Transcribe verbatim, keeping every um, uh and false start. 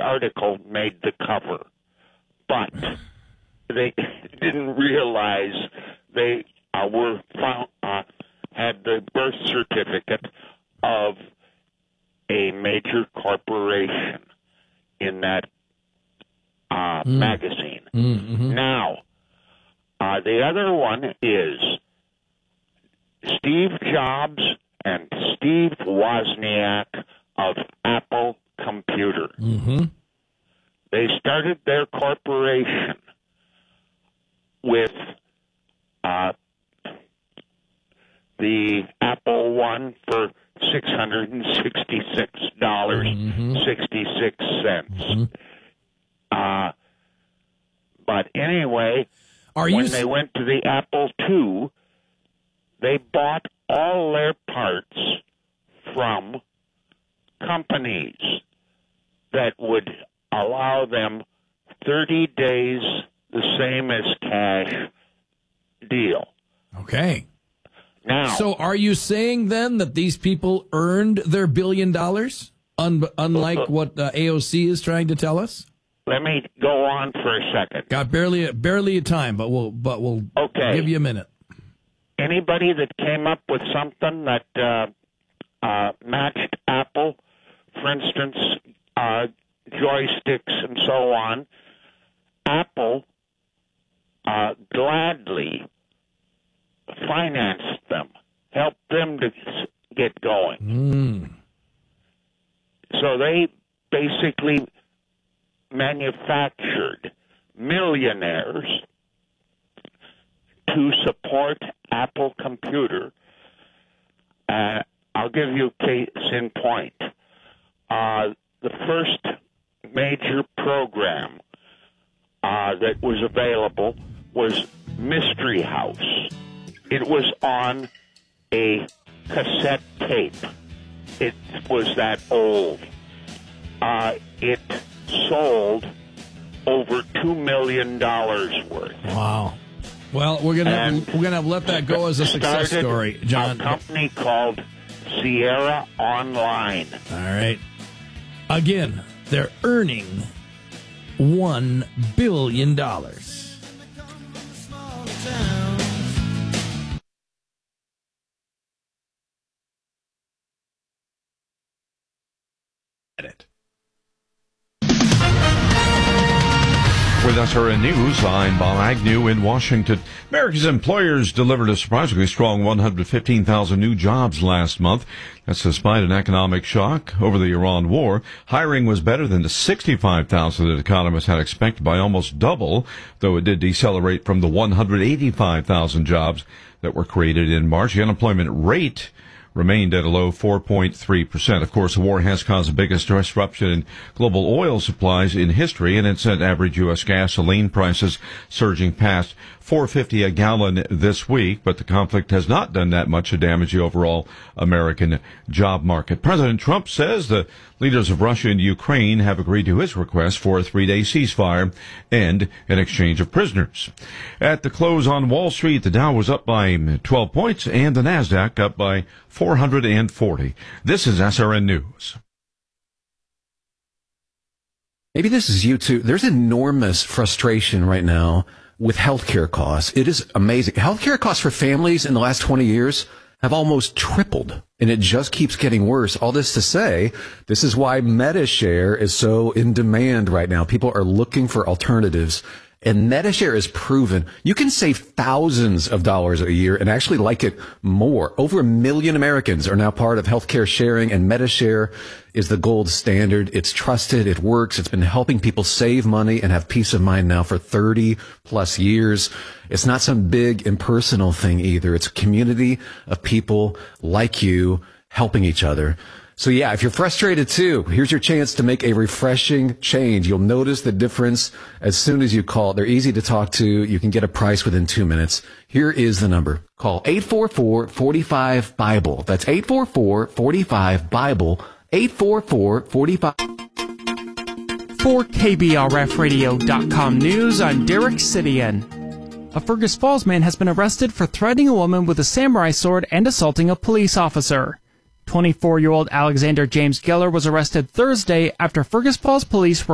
article made the cover, but they didn't realize they uh, were found, uh, had the birth certificate of a major corporation in that uh, mm. magazine. Mm-hmm. Now, uh, the other one is Steve Jobs and Steve Wozniak of Apple Computer. Mm-hmm. They started their corporation with uh, the Apple One for six hundred sixty-six dollars and sixty-six cents. Mm-hmm. Uh, but anyway, Are when you... they went to the Apple Two, they bought all their parts from companies that would allow them thirty days, the same as cash deal. Okay. Now, so are you saying then that these people earned their billion dollars, un- unlike what uh, A O C is trying to tell us? Let me go on for a second. Got barely barely a time, but we'll but we'll okay. give you a minute. Anybody that came up with something that uh, uh, matched Apple, for instance, uh, joysticks and so on, Apple uh, gladly financed them, helped them to get going. Mm. So they basically manufactured millionaires to support Apple Computer. Uh, I'll give you a case in point. Uh, the first major program uh, that was available was Mystery House. It was on a cassette tape. It was that old. Uh, it sold over two million dollars worth. Wow. Well, we're gonna and we're gonna let that go as a success story, John. A company called Sierra Online. All right. Again, they're earning one billion dollars. It. With S R N News, I'm Bob Agnew in Washington. America's employers delivered a surprisingly strong one hundred fifteen thousand new jobs last month. That's despite an economic shock over the Iran war. Hiring was better than the sixty-five thousand that economists had expected, by almost double, though it did decelerate from the one hundred eighty-five thousand jobs that were created in March. The unemployment rate remained at a low four point three percent. Of course, the war has caused the biggest disruption in global oil supplies in history, and it sent average U S gasoline prices surging past four dollars and fifty cents a gallon this week, but the conflict has not done that much to damage the overall American job market. President Trump says the leaders of Russia and Ukraine have agreed to his request for a three-day ceasefire and an exchange of prisoners. At the close on Wall Street, the Dow was up by twelve points and the NASDAQ up by four hundred forty. This is S R N News. Maybe this is you too. There's enormous frustration right now with healthcare costs. It is amazing. Healthcare costs for families in the last twenty years have almost tripled, and it just keeps getting worse. All this to say, this is why MediShare is so in demand right now. People are looking for alternatives. And MediShare is proven you can save thousands of dollars a year and actually like it more. Over a million Americans are now part of healthcare sharing, and MediShare is the gold standard. It's trusted. It works. It's been helping people save money and have peace of mind now for thirty plus years. It's not some big impersonal thing either. It's a community of people like you helping each other. So yeah, if you're frustrated too, here's your chance to make a refreshing change. You'll notice the difference as soon as you call. They're easy to talk to. You can get a price within two minutes. Here is the number. Call eight four four, four five, BIBLE. That's eight four four, four five, BIBLE. eight four four, four five. For K B R F radio dot com News, I'm Derek Sidian. A Fergus Falls man has been arrested for threatening a woman with a samurai sword and assaulting a police officer. twenty-four-year-old Alexander James Geller was arrested Thursday after Fergus Falls police were